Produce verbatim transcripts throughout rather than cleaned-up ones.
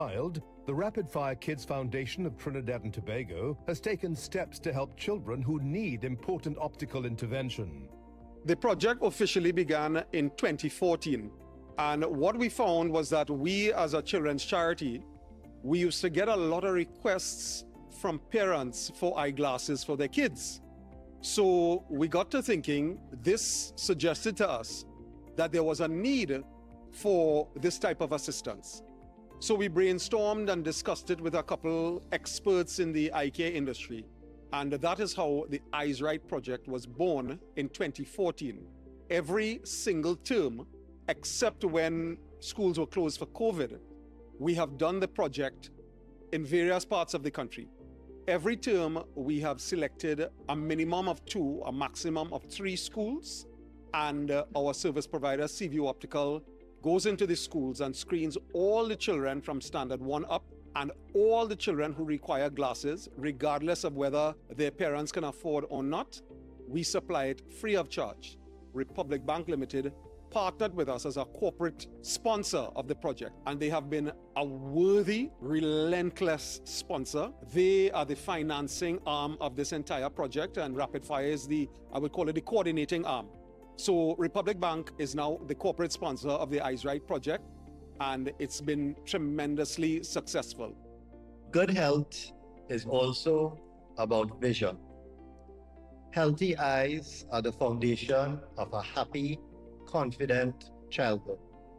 child, the Rapid Fire Kids Foundation of Trinidad and Tobago has taken steps to help children who need important optical intervention. The project officially began in twenty fourteen, and what we found was that we, as a children's charity, we used to get a lot of requests from parents for eyeglasses for their kids. So we got to thinking, this suggested to us that there was a need for this type of assistance. So we brainstormed and discussed it with a couple experts in the eye care industry. And that is how the Eyes Right project was born in twenty fourteen. Every single term, except when schools were closed for COVID, we have done the project in various parts of the country. Every term, we have selected a minimum of two, a maximum of three schools, and uh, our service provider, Seaview Optical, goes into the schools and screens all the children from standard one up, and all the children who require glasses, regardless of whether their parents can afford or not. We supply it free of charge. Republic Bank Limited partnered with us as a corporate sponsor of the project, and they have been a worthy, relentless sponsor. They are the financing arm of this entire project, and Rapid Fire is the, I would call it the coordinating arm. So Republic Bank is now the corporate sponsor of the Eyes Right project, and it's been tremendously successful. Good health is also about vision. Healthy eyes are the foundation of a happy, confident childhood.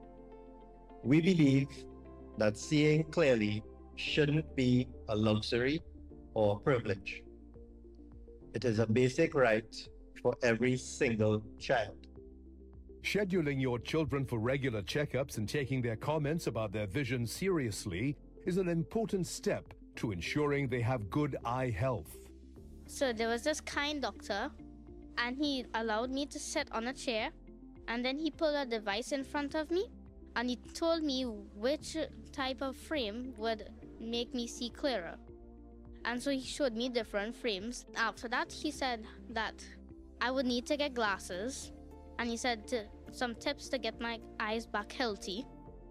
We believe that seeing clearly shouldn't be a luxury or privilege. It is a basic right for every single child. Scheduling your children for regular checkups and taking their comments about their vision seriously is an important step to ensuring they have good eye health. So there was this kind doctor, and he allowed me to sit on a chair, and then he put a device in front of me, and he told me which type of frame would make me see clearer. And so he showed me different frames. After that, he said that I would need to get glasses, and he said to, some tips to get my eyes back healthy,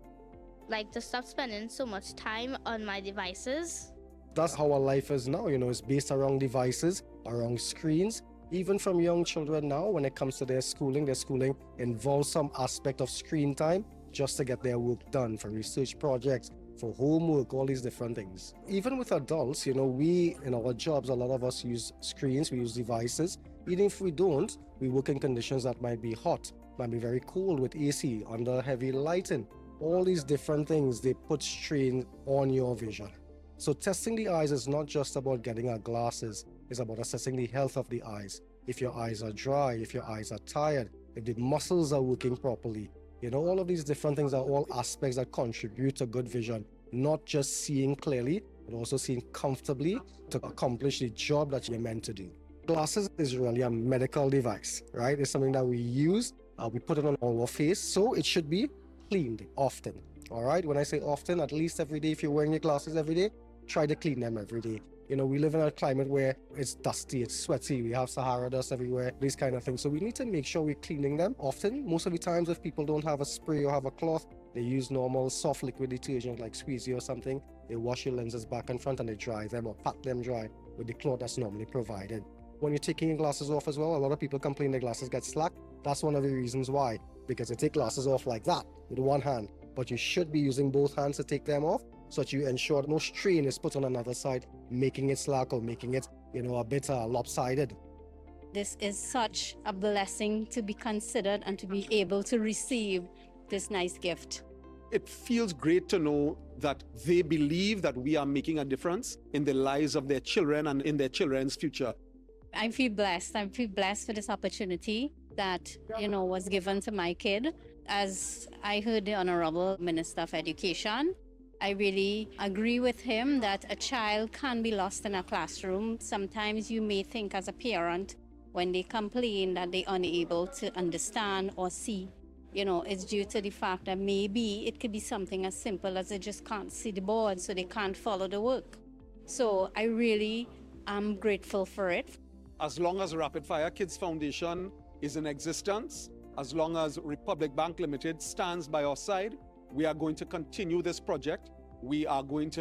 like to stop spending so much time on my devices. That's how our life is now, you know, it's based around devices, around screens. Even from young children now, when it comes to their schooling, their schooling involves some aspect of screen time just to get their work done, for research projects, for homework, all these different things. Even with adults, you know, we, in our jobs, a lot of us use screens, we use devices. Even if we don't, we work in conditions that might be hot, might be very cold with A C, under heavy lighting. All these different things, they put strain on your vision. So testing the eyes is not just about getting our glasses, it's about assessing the health of the eyes. If your eyes are dry, if your eyes are tired, if the muscles are working properly. You know, all of these different things are all aspects that contribute to good vision. Not just seeing clearly, but also seeing comfortably to accomplish the job that you're meant to do. Glasses is really a medical device, right? It's something that we use, uh, we put it on our face, so it should be cleaned often, all right? When I say often, at least every day. If you're wearing your glasses every day, try to clean them every day. You know, we live in a climate where it's dusty, it's sweaty, we have Sahara dust everywhere, these kind of things. So we need to make sure we're cleaning them often. Most of the times, if people don't have a spray or have a cloth, they use normal soft liquid detergent like Squeezy or something. They wash your lenses back and front and they dry them or pat them dry with the cloth that's normally provided. When you're taking your glasses off as well, a lot of people complain their glasses get slack. That's one of the reasons why, because they take glasses off like that with one hand, but you should be using both hands to take them off so that you ensure no strain is put on another side, making it slack or making it, you know, a bit uh, lopsided. This is such a blessing to be considered and to be able to receive this nice gift. It feels great to know that they believe that we are making a difference in the lives of their children and in their children's future. I feel blessed. I feel blessed for this opportunity that, you know, was given to my kid. As I heard the Honorable Minister of Education, I really agree with him that a child can be lost in a classroom. Sometimes you may think as a parent, when they complain that they're unable to understand or see, you know, it's due to the fact that maybe it could be something as simple as they just can't see the board, so they can't follow the work. So I really am grateful for it. As long as Rapid Fire Kids Foundation is in existence, as long as Republic Bank Limited stands by our side, we are going to continue this project. we are going to